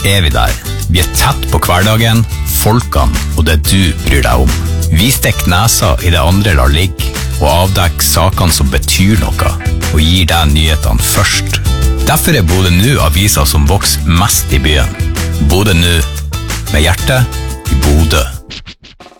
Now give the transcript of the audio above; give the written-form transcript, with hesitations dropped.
vi der. Vi tett på hverdagen, folkene og det du bryr deg om. Vi stikker nesa i det andre lar ligge, og avdekker sakene som betyr noe, og gir deg nyhetene først. Derfor Bodø Nu avisa som vokser mest i byen. Bodø Nu, med hjertet i Bodø.